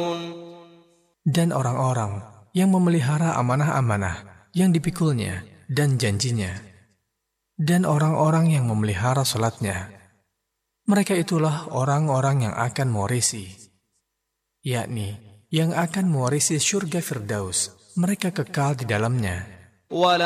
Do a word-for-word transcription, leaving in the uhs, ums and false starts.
Dan orang-orang yang memelihara amanah-amanah yang dipikulnya dan janjinya, dan orang-orang yang memelihara salatnya, mereka itulah orang-orang yang akan mewarisi, yakni yang akan mewarisi syurga Firdaus, mereka kekal di dalamnya.